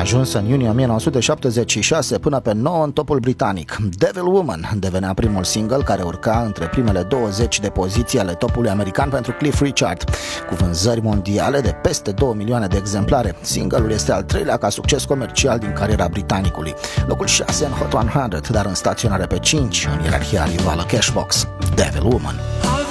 ajuns în iunie 1976 până pe 9 în topul britanic. Devil Woman devenea primul single care urca între primele 20 de poziții ale topului american pentru Cliff Richard, cu vânzări mondiale de peste 2 milioane de exemplare. Single-ul este al treilea ca succes comercial din cariera britanicului, locul 6 în Hot 100, dar în staționare pe 5 în ierarhia rivală Cashbox. Devil Woman.